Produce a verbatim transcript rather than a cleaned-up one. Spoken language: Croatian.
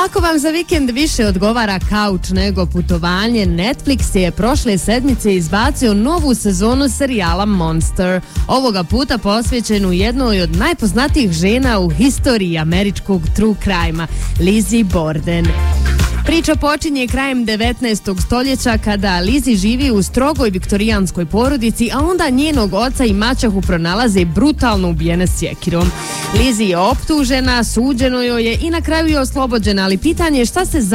Ako vam za vikend više odgovara kauč nego putovanje, Netflix je prošle sedmice izbacio novu sezonu serijala Monster. Ovoga puta posvećenu jednoj od najpoznatijih žena u historiji američkog true crime-a, Lizzie Borden. Priča počinje krajem devetnaestog stoljeća kada Lizzie živi u strogoj viktorijanskoj porodici, a onda njenog oca i maćahu pronalaze brutalno ubijene sjekirom. Lizzie je optužena, suđeno joj je i na kraju je oslobođena, ali pitanje je šta se